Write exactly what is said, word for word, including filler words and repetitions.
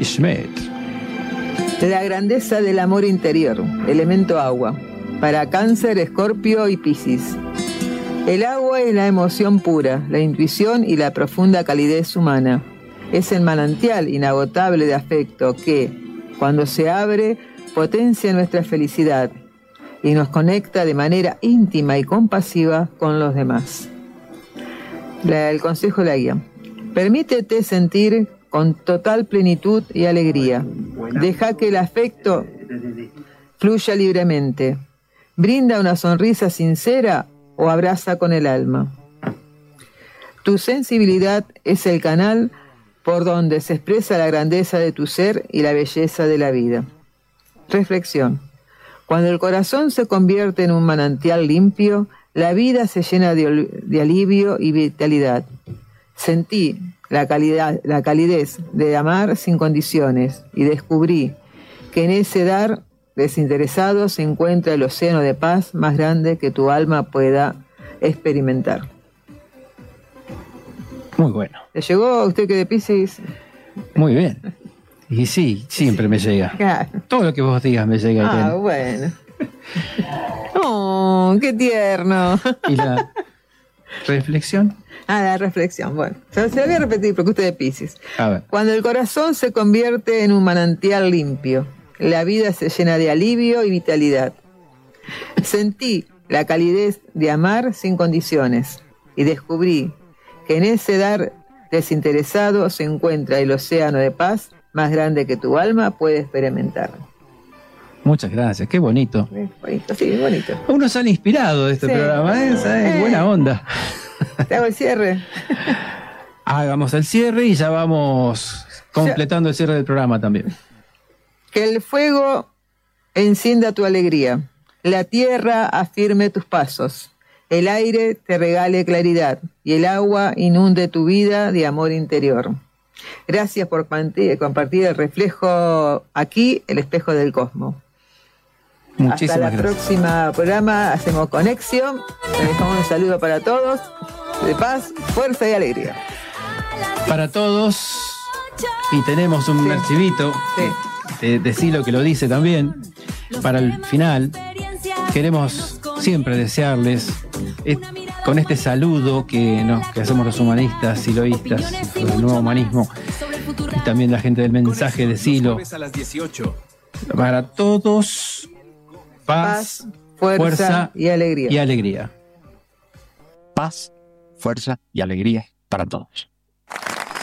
Schmidt. La grandeza del amor interior, elemento agua, para Cáncer, Escorpio y Piscis. El agua es la emoción pura, la intuición y la profunda calidez humana. Es el manantial inagotable de afecto que, cuando se abre, potencia nuestra felicidad y nos conecta de manera íntima y compasiva con los demás. La, el consejo de la guía. Permítete sentir con total plenitud y alegría. Deja que el afecto fluya libremente. Brinda una sonrisa sincera o abraza con el alma. Tu sensibilidad es el canal por donde se expresa la grandeza de tu ser y la belleza de la vida. Reflexión. Cuando el corazón se convierte en un manantial limpio, la vida se llena de, de alivio y vitalidad. Sentí la, calidad, la calidez de amar sin condiciones y descubrí que en ese dar desinteresado se encuentra el océano de paz más grande que tu alma pueda experimentar. Muy bueno. ¿Le llegó a usted que de Piscis? Muy bien. Y sí, siempre me llega. Claro. Todo lo que vos digas me llega. Ah, Ken. Bueno. Oh, qué tierno. ¿Y la reflexión? Ah, la reflexión. Bueno, se lo voy a repetir porque usted es de Piscis. A ver. Cuando el corazón se convierte en un manantial limpio, la vida se llena de alivio y vitalidad. Sentí la calidez de amar sin condiciones y descubrí que en ese dar desinteresado se encuentra el océano de paz más grande que tu alma puede experimentar. Muchas gracias, qué bonito. Es bonito, sí, es bonito. Uno sale inspirado de este sí. programa, ¿eh? ¿Sabes? Eh. Buena onda. Te hago el cierre. Hagamos el cierre y ya vamos completando el cierre del programa también. Que el fuego encienda tu alegría, la tierra afirme tus pasos, el aire te regale claridad y el agua inunde tu vida de amor interior. Gracias por compartir el reflejo aquí, el espejo del cosmos. Muchísimas Hasta la gracias. próxima programa, hacemos conexión. Les dejamos un saludo para todos, de paz, fuerza y alegría. Para todos, y tenemos un sí. archivito sí. de, de Silo que lo dice también. Para el final, queremos siempre desearles, eh, con este saludo que, no, que hacemos los humanistas, siloístas, el nuevo humanismo, y también la gente del mensaje de Silo. Para todos, paz, paz fuerza, fuerza y alegría. y alegría. Paz, fuerza y alegría para todos.